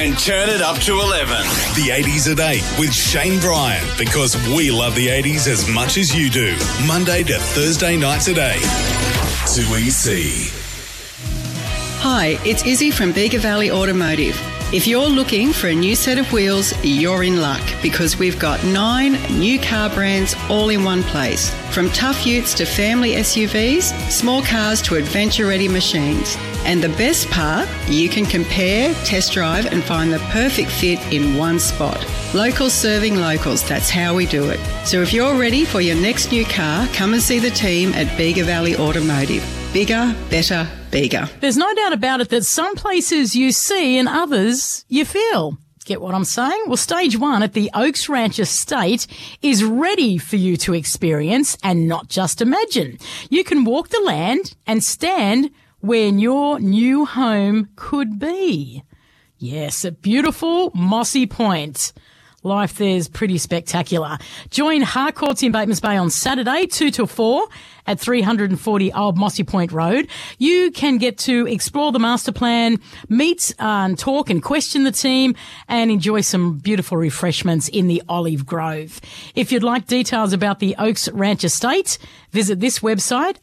And turn it up to 11. The 80s at 8 with Shane Bryan, because we love the 80s as much as you do. Monday to Thursday nights at 8. 2EC. Hi, it's Izzy from Bega Valley Automotive. If you're looking for a new set of wheels, you're in luck, because we've got 9 new car brands all in one place. From tough utes to family SUVs, small cars to adventure-ready machines. And the best part, you can compare, test drive and find the perfect fit in one spot. Locals serving locals, that's how we do it. So if you're ready for your next new car, come and see the team at Bega Valley Automotive. Bigger, better, bigger. There's no doubt about it that some places you see and others you feel. Get what I'm saying? Well, stage 1 at the Oaks Ranch Estate is ready for you to experience and not just imagine. You can walk the land and stand where your new home could be. Yes, at beautiful Mossy Point. Life there's pretty spectacular. Join Harcourts in Batemans Bay on Saturday, 2 till 4 at 340 Old Mossy Point Road. You can get to explore the master plan, meet and talk and question the team, and enjoy some beautiful refreshments in the Olive Grove. If you'd like details about the Oaks Ranch Estate, visit this website,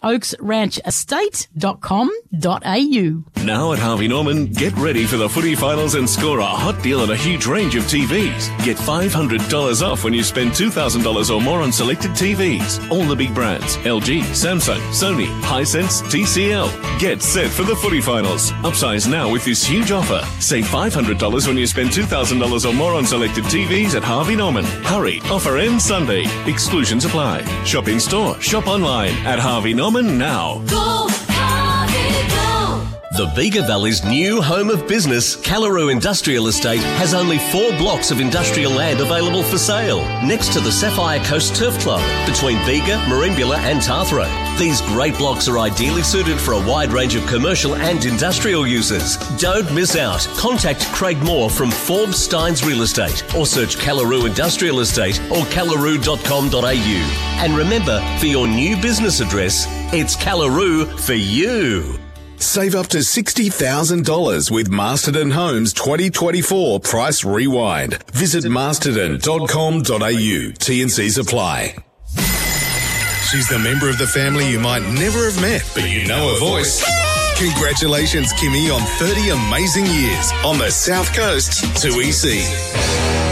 oaksranchestate.com.au. Now at Harvey Norman, get ready for the footy finals and score a hot deal on a huge range of TVs. Get $500 off when you spend $2,000 or more on selected TVs. All the big brands, LG, Samsung, Sony, Hisense, TCL. Get set for the footy finals. Upsize now with this huge offer. Save $500 when you spend $2,000 or more on selected TVs at Harvey Norman. Hurry, offer ends Sunday. Exclusions apply. Shop in store, shop online at Harvey Norman now. Go, Harvey, go! The Bega Valley's new home of business, Callaroo Industrial Estate, has only 4 blocks of industrial land available for sale, next to the Sapphire Coast Turf Club, between Bega, Merimbula and Tathra. These great blocks are ideally suited for a wide range of commercial and industrial uses. Don't miss out. Contact Craig Moore from Forbes Steins Real Estate, or search Callaroo Industrial Estate or callaroo.com.au. And remember, for your new business address, it's Callaroo for you. Save up to $60,000 with Masterton Homes 2024 Price Rewind. Visit masterton.com.au. T&Cs apply. She's the member of the family you might never have met, but you know her voice. Congratulations, Kimmy, on 30 amazing years on the South Coast 2EC.